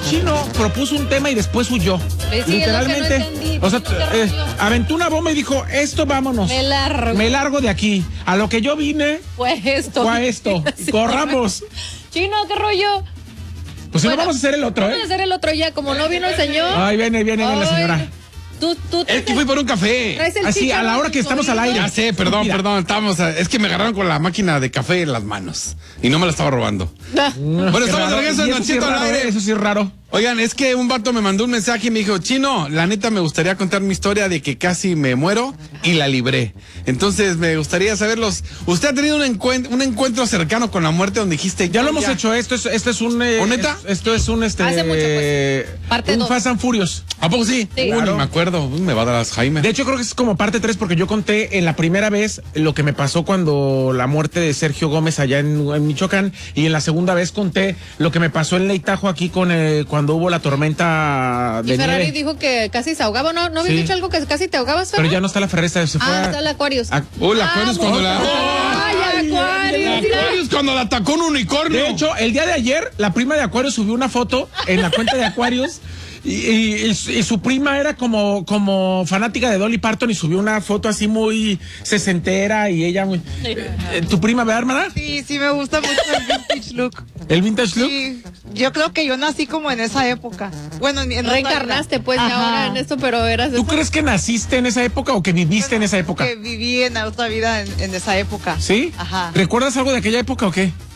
Chino propuso un tema y después huyó. Sí, literalmente. es lo que no entendí. O sea, aventó una bomba y dijo, esto vámonos. Me largo de aquí. A lo que yo vine fue esto. Sí. Corramos. Chino, ¿qué rollo? Pues si no vamos a hacer el otro, Vamos a hacer el otro ya, como no vino el señor. Ay, viene la señora. Es que fui por un café. Así, a la hora que estamos al aire. Ya sé, perdón, es que me agarraron con la máquina de café en las manos y no me la estaba robando. Bueno, estamos de regreso en Nachito al aire. Eso sí es raro. Oigan, es que un vato me mandó un mensaje y me dijo, Chino, la neta me gustaría contar mi historia de que casi me muero y la libré. Entonces me gustaría saberlos. ¿Usted ha tenido un encuentro cercano con la muerte donde dijiste? Ya lo hemos hecho, esto es un... ¿Neta? Esto es un... Hace mucho, pues. Parte un 2. Fast and Furious. ¿A poco sí? Sí. Ni me acuerdo, me va a dar Alzheimer. De hecho, creo que es como parte 3 porque yo conté en la primera vez lo que me pasó cuando la muerte de Sergio Gómez allá en Michoacán, y en la segunda vez conté lo que me pasó en Leitajo aquí con cuando hubo la tormenta de y Ferrari nieve. Dijo que casi se ahogaba. ¿No habías dicho algo que casi te ahogabas, Pero ya no está la Ferrari, se fue está el Aquarius. El Aquarius cuando la... Aquarius cuando la atacó un unicornio. De hecho, el día de ayer, la prima de Aquarius subió una foto en la cuenta de Aquarius. Y su prima era como fanática de Dolly Parton y subió una foto así muy sesentera y ella muy... ¿Tu prima, verdad, hermana? Sí, me gusta mucho el vintage look. ¿El vintage look? Sí, yo creo que yo nací como en esa época. Bueno, reencarnaste pues ahora en esto, pero eras... ¿Tú crees que naciste en esa época o que viviste en esa época? Que viví en otra vida en esa época. ¿Sí? Ajá. ¿Recuerdas algo de aquella época o qué?